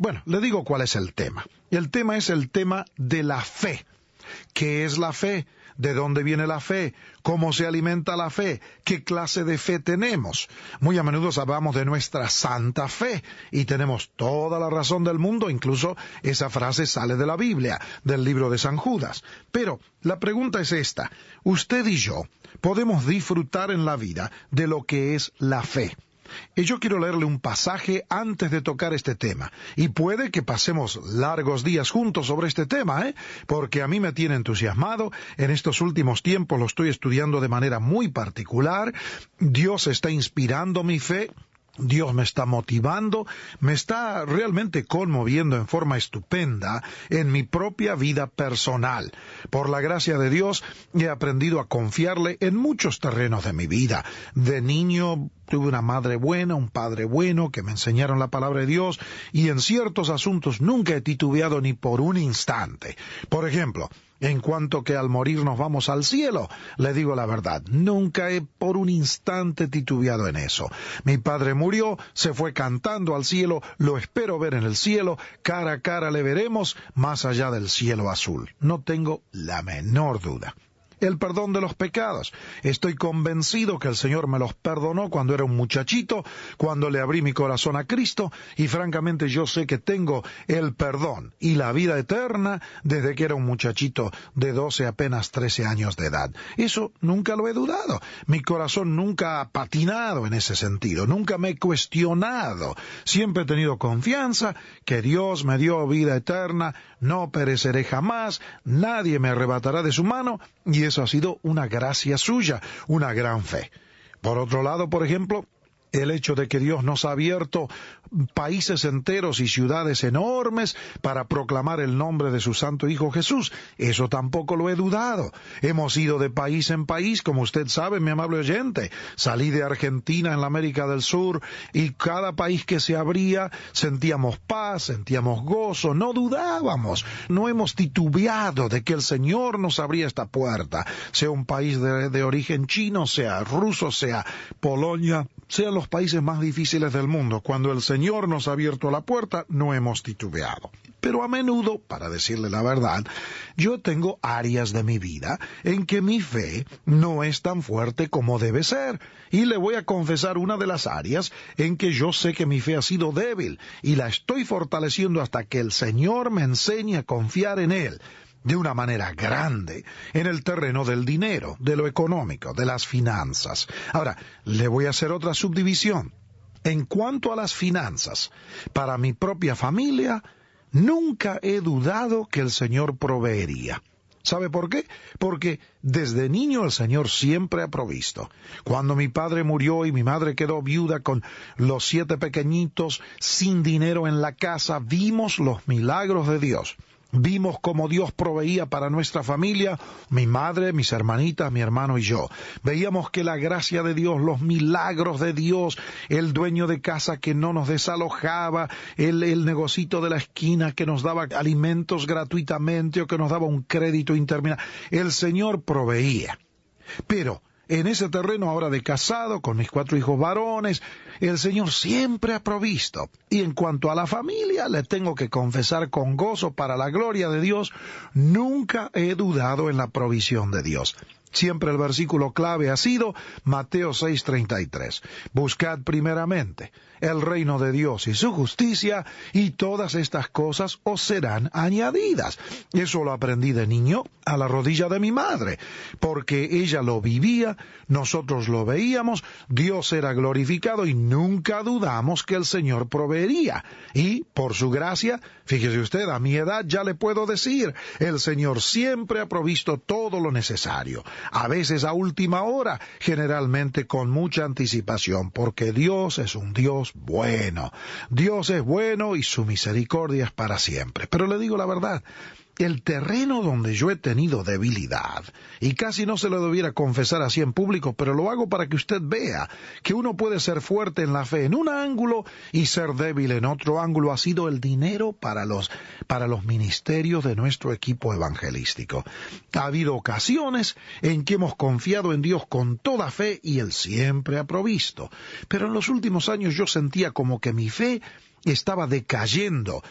Bueno, le digo cuál es el tema. El tema es el tema de la fe. ¿Qué es la fe? ¿De dónde viene la fe? ¿Cómo se alimenta la fe? ¿Qué clase de fe tenemos? Muy a menudo hablamos de nuestra santa fe y tenemos toda la razón del mundo, incluso esa frase sale de la Biblia, del libro de San Judas. Pero la pregunta es esta: usted y yo podemos disfrutar en la vida de lo que es la fe. Y yo quiero leerle un pasaje antes de tocar este tema. Y puede que pasemos largos días juntos sobre este tema, porque a mí me tiene entusiasmado. En estos últimos tiempos lo estoy estudiando de manera muy particular. Dios está inspirando mi fe. Dios me está motivando, me está realmente conmoviendo en forma estupenda en mi propia vida personal. Por la gracia de Dios he aprendido a confiarle en muchos terrenos de mi vida. De niño tuve una madre buena, un padre bueno que me enseñaron la palabra de Dios, y en ciertos asuntos nunca he titubeado ni por un instante. Por ejemplo, en cuanto que al morir nos vamos al cielo, le digo la verdad, nunca he por un instante titubeado en eso. Mi padre murió, se fue cantando al cielo, lo espero ver en el cielo, cara a cara le veremos, más allá del cielo azul. No tengo la menor duda. El perdón de los pecados. Estoy convencido que el Señor me los perdonó cuando era un muchachito, cuando le abrí mi corazón a Cristo, y francamente yo sé que tengo el perdón y la vida eterna desde que era un muchachito de 12 apenas 13 años de edad. Eso nunca lo he dudado. Mi corazón nunca ha patinado en ese sentido, nunca me he cuestionado. Siempre he tenido confianza que Dios me dio vida eterna, no pereceré jamás, nadie me arrebatará de su mano, y eso ha sido una gracia suya, una gran fe. Por otro lado, por ejemplo, el hecho de que Dios nos ha abierto países enteros y ciudades enormes para proclamar el nombre de su Santo Hijo Jesús, eso tampoco lo he dudado. Hemos ido de país en país, como usted sabe, mi amable oyente. Salí de Argentina en la América del Sur, y cada país que se abría sentíamos paz, sentíamos gozo, no dudábamos, no hemos titubeado de que el Señor nos abría esta puerta, sea un país de origen chino, sea ruso, sea Polonia, sean los países más difíciles del mundo. Cuando el Señor nos ha abierto la puerta, no hemos titubeado. Pero a menudo, para decirle la verdad, yo tengo áreas de mi vida en que mi fe no es tan fuerte como debe ser. Y le voy a confesar una de las áreas en que yo sé que mi fe ha sido débil, y la estoy fortaleciendo hasta que el Señor me enseñe a confiar en Él de una manera grande en el terreno del dinero, de lo económico, de las finanzas. Ahora, le voy a hacer otra subdivisión. En cuanto a las finanzas, para mi propia familia, nunca he dudado que el Señor proveería. ¿Sabe por qué? Porque desde niño el Señor siempre ha provisto. Cuando mi padre murió y mi madre quedó viuda con los 7 pequeñitos, sin dinero en la casa, vimos los milagros de Dios. Vimos cómo Dios proveía para nuestra familia, mi madre, mis hermanitas, mi hermano y yo. Veíamos que la gracia de Dios, los milagros de Dios, el dueño de casa que no nos desalojaba, el negocito de la esquina que nos daba alimentos gratuitamente o que nos daba un crédito interminable. El Señor proveía. Pero en ese terreno ahora de casado, con mis 4 hijos varones, el Señor siempre ha provisto. Y en cuanto a la familia, le tengo que confesar con gozo, para la gloria de Dios, nunca he dudado en la provisión de Dios. Siempre el versículo clave ha sido Mateo 6:33. Buscad primeramente el reino de Dios y su justicia, y todas estas cosas os serán añadidas. Eso lo aprendí de niño a la rodilla de mi madre, porque ella lo vivía, nosotros lo veíamos, Dios era glorificado y nunca dudamos que el Señor proveería. Y por su gracia, fíjese usted, a mi edad ya le puedo decir, el Señor siempre ha provisto todo lo necesario. A veces a última hora, generalmente con mucha anticipación, porque Dios es un Dios bueno. Dios es bueno y su misericordia es para siempre. Pero le digo la verdad, el terreno donde yo he tenido debilidad, y casi no se lo debiera confesar así en público, pero lo hago para que usted vea que uno puede ser fuerte en la fe en un ángulo y ser débil en otro ángulo, ha sido el dinero para los ministerios de nuestro equipo evangelístico. Ha habido ocasiones en que hemos confiado en Dios con toda fe y Él siempre ha provisto. Pero en los últimos años yo sentía como que mi fe estaba decayendo